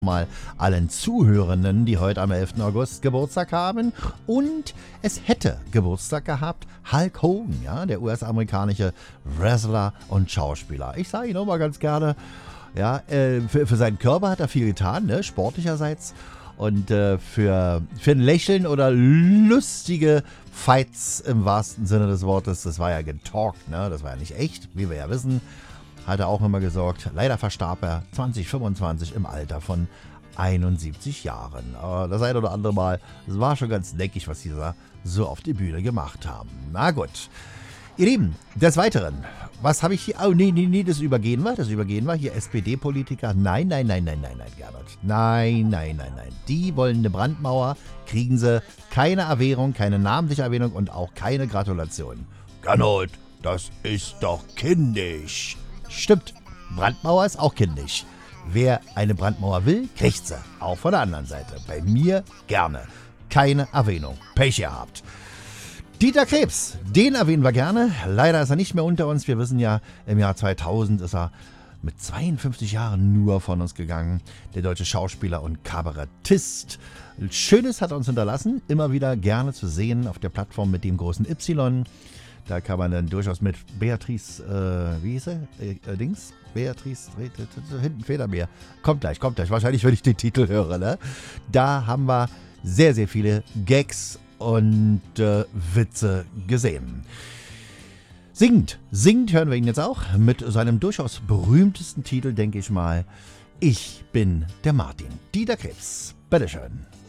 mal allen Zuhörenden, die heute am 11. August Geburtstag haben. Und es hätte Geburtstag gehabt Hulk Hogan, ja, der US-amerikanische Wrestler und Schauspieler. Ich sage ihn auch mal ganz gerne, ja, für seinen Körper hat er viel getan, ne, sportlicherseits. Und für ein Lächeln oder lustige Fights im wahrsten Sinne des Wortes, das war ja getalkt, ne, das war ja nicht echt, wie wir ja wissen. Hat er auch immer gesorgt. Leider verstarb er 2025 im Alter von 71 Jahren. Aber das ein oder andere Mal, es war schon ganz neckig, was die da so auf die Bühne gemacht haben. Na gut. Ihr Lieben, des Weiteren, was habe ich hier? Oh, nee, das übergehen wir. Hier SPD-Politiker. Nein, Gernot. Nein. Die wollen eine Brandmauer, kriegen sie keine Erwähnung, keine namentliche Erwähnung und auch keine Gratulation. Gernot, das ist doch kindisch. Stimmt, Brandmauer ist auch kindisch. Wer eine Brandmauer will, kriegt sie. Auch von der anderen Seite. Bei mir gerne. Keine Erwähnung. Pech gehabt. Dieter Krebs, den erwähnen wir gerne. Leider ist er nicht mehr unter uns. Wir wissen ja, im Jahr 2000 ist er mit 52 Jahren nur von uns gegangen. Der deutsche Schauspieler und Kabarettist. Schönes hat er uns hinterlassen. Immer wieder gerne zu sehen auf der Plattform mit dem großen Y. Da kann man dann durchaus mit Beatrice, wie hieß sie? Beatrice, hinten Federmeer. Kommt gleich. Wahrscheinlich, wenn ich den Titel höre, ne? Da haben wir sehr, sehr viele Gags und Witze gesehen. Singend hören wir ihn jetzt auch mit seinem durchaus berühmtesten Titel, denke ich mal. Ich bin der Martin. Dieter Krebs. Bitteschön.